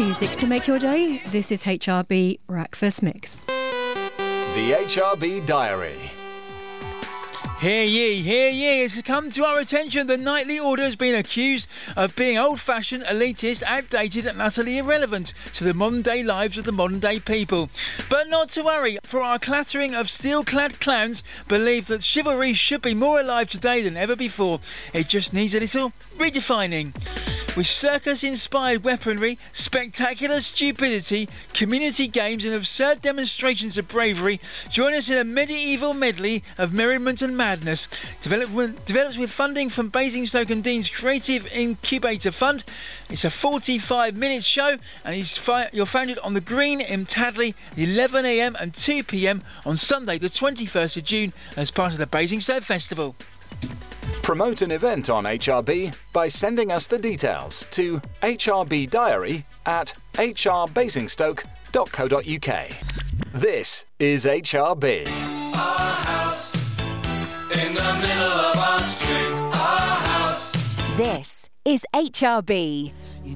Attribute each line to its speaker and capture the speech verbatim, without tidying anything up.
Speaker 1: music to make your day. This is H R B Breakfast Mix.
Speaker 2: The H R B Diary.
Speaker 3: Hear ye, hear ye, it's come to our attention the Nightly Order has been accused of being old-fashioned, elitist, outdated and utterly irrelevant to the modern-day lives of the modern-day people. But not to worry, for our clattering of steel-clad clowns believe that chivalry should be more alive today than ever before. It just needs a little redefining. With circus-inspired weaponry, spectacular stupidity, community games and absurd demonstrations of bravery, join us in a medieval medley of merriment and madness. Developed, developed with funding from Basingstoke and Dean's Creative Incubator Fund. It's a forty-five minute show and it's fi- you're found it on the Green in Tadley, eleven a m and two p m on Sunday the twenty-first of June as part of the Basingstoke Festival.
Speaker 2: Promote an event on H R B by sending us the details to hrbdiary at h r basingstoke dot co dot u k. This is H R B.
Speaker 4: Our house in the middle of our street. Our house.
Speaker 5: This is H R B.